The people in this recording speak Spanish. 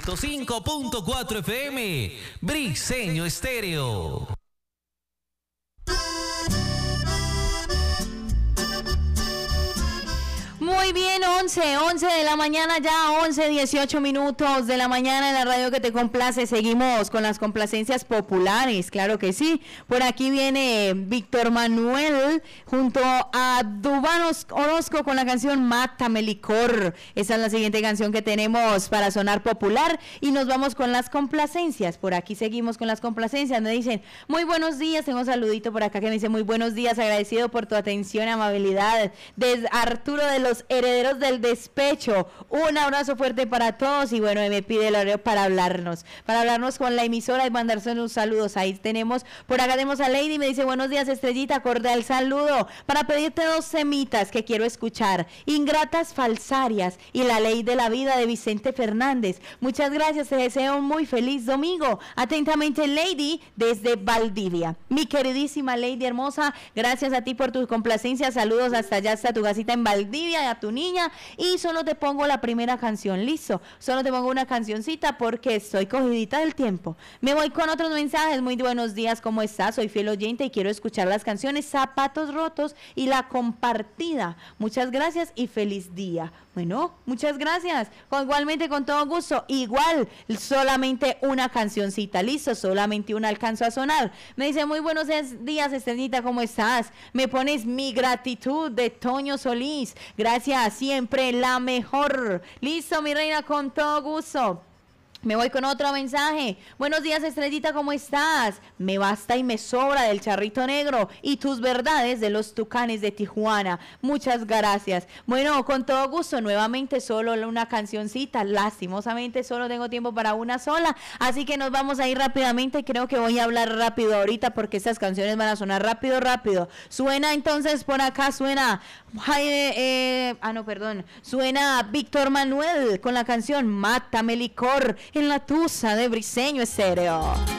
105.4 FM, Briseño Estéreo. Muy bien, 11 de la mañana ya, 18 minutos de la mañana en la radio que te complace. Seguimos con las complacencias populares, claro que sí. Por aquí viene Víctor Manuel junto a Duván Orozco con la canción Mátame Licor. Esa es la siguiente canción que tenemos para sonar popular y nos vamos con las complacencias. Por aquí seguimos con las complacencias. Me dicen, muy buenos días, tengo un saludito por acá que me dice, muy buenos días, agradecido por tu atención y amabilidad. Desde Arturo de los Herederos del Despecho, un abrazo fuerte para todos y bueno, me pide el horario para hablarnos con la emisora y mandarse unos saludos. Ahí tenemos, por acá tenemos a Lady, me dice buenos días Estrellita, cordial saludo para pedirte 2 semitas que quiero escuchar, Ingratas Falsarias y La Ley de la Vida de Vicente Fernández. Muchas gracias, te deseo un muy feliz domingo. Atentamente Lady desde Valdivia. Mi queridísima Lady hermosa, gracias a ti por tu complacencia, saludos hasta allá, hasta tu casita en Valdivia, a tu niña, y solo te pongo la primera canción, listo, solo te pongo una cancioncita porque estoy cogidita del tiempo. Me voy con otros mensajes. Muy buenos días, ¿cómo estás? Soy fiel oyente y quiero escuchar las canciones Zapatos Rotos y La Compartida. Muchas gracias y feliz día. Bueno, muchas gracias. Igualmente, con todo gusto. Igual, solamente una cancioncita, listo, solamente una alcanzo a sonar. Me dice, muy buenos días, Estelita, ¿cómo estás? Me pones Mi Gratitud de Toño Solís. Gracias, siempre la mejor. Listo, mi reina, con todo gusto. Me voy con otro mensaje. Buenos días, Estrellita, ¿cómo estás? Me basta y me sobra del Charrito Negro y Tus Verdades de los Tucanes de Tijuana. Muchas gracias. Bueno, con todo gusto, nuevamente solo una cancioncita. Lastimosamente solo tengo tiempo para una sola, así que nos vamos a ir rápidamente. Creo que voy a hablar rápido ahorita porque estas canciones van a sonar rápido. Suena entonces por acá, suena suena Víctor Manuel con la canción Mátame Licor en la Tusa de Briseño Estéreo.